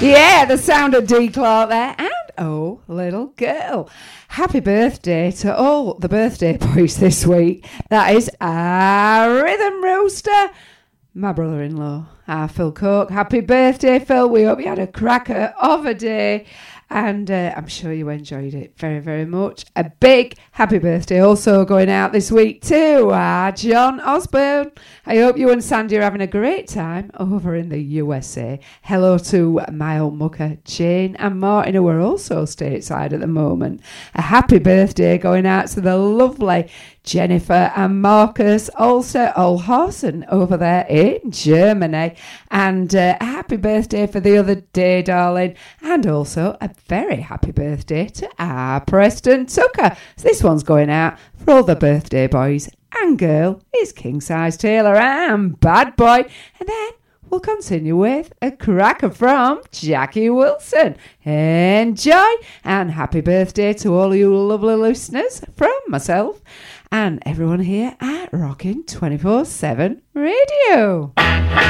Yeah, the sound of D. Clark there. And oh, little girl. Happy birthday to all the birthday boys this week. That is our Rhythm Rooster, my brother-in-law, our Phil Coke. Happy birthday, Phil. We hope you had a cracker of a day. And I'm sure you enjoyed it very, very much. A big happy birthday also going out this week to John Osborne. I hope you and Sandy are having a great time over in the USA. Hello to my old mucker, Jane and Martin, who are also stateside at the moment. A happy birthday going out to the lovely Jennifer and Marcus Ulster Olhausen over there in Germany. And a happy birthday for the other day, darling. And also a very happy birthday to our Preston Tucker. So this one's going out for all the birthday boys and girl. It's King Size Taylor and Bad Boy. And then we'll continue with a cracker from Jackie Wilson. Enjoy, and happy birthday to all you lovely listeners from myself and everyone here at Rockin' 24/7 Radio.